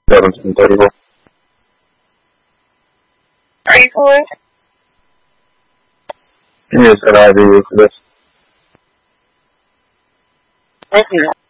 1731. Are you calling? Yes, can I be with this? Okay.